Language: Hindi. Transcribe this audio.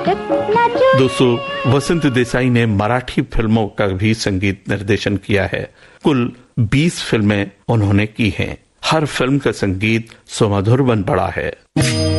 दोस्तों, वसंत देसाई ने मराठी फिल्मों का भी संगीत निर्देशन किया है। कुल 20 फिल्में उन्होंने की हैं। हर फिल्म का संगीत सुमधुर बन पड़ा है।